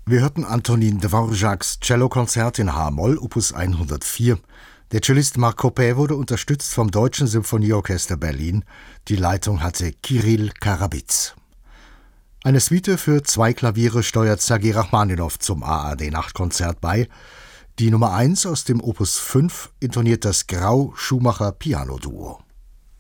Wir hörten Antonin Dvořáks Cellokonzert in H-Moll, Opus 104. Der Cellist Marc Coppée wurde unterstützt vom Deutschen Symphonieorchester Berlin. Die Leitung hatte Kirill Karabitz. Eine Suite für 2 Klaviere steuert Sergei Rachmaninow zum ARD-Nachtkonzert bei. Die Nummer 1 aus dem Opus 5 intoniert das Grau-Schumacher Piano-Duo.